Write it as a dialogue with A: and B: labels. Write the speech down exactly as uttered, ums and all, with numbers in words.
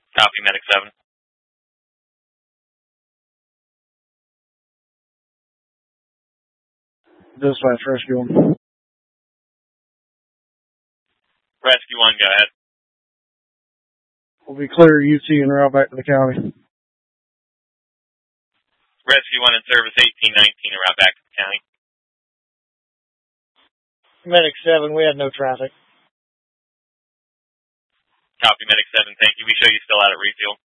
A: Copy, Medic seven.
B: Dispatch, Rescue one.
A: Rescue one, go ahead.
B: We'll be clear U T and route back to the county.
A: Rescue one in service eighteen nineteen, route back to the county.
C: Medic seven, we had no traffic.
A: Copy, Medic seven, thank you. We show you still out at refuel.